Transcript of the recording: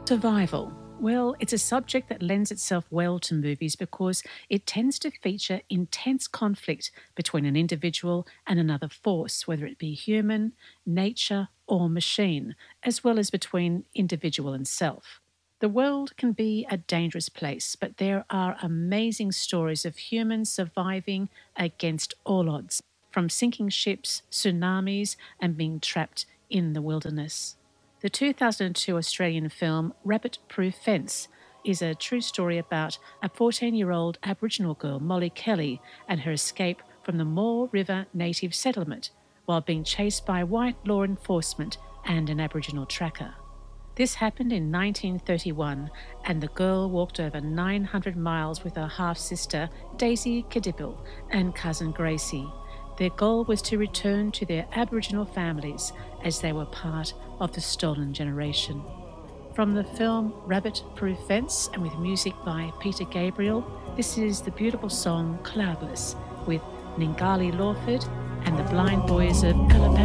Survival. Well, it's a subject that lends itself well to movies because it tends to feature intense conflict between an individual and another force, whether it be human, nature, or machine, as well as between individual and self. The world can be a dangerous place, but there are amazing stories of humans surviving against all odds, from sinking ships, tsunamis, and being trapped in the wilderness. The 2002 Australian film Rabbit Proof Fence is a true story about a 14-year-old Aboriginal girl, Molly Kelly, and her escape from the Moore River native settlement while being chased by white law enforcement and an Aboriginal tracker. This happened in 1931, and the girl walked over 900 miles with her half-sister Daisy Kadibil and cousin Gracie. Their goal was to return to their Aboriginal families as they were part of the stolen generation. From the film Rabbit Proof Fence, and with music by Peter Gabriel, this is the beautiful song Cloudless with Ningali Lawford and the Blind Boys of Alabama.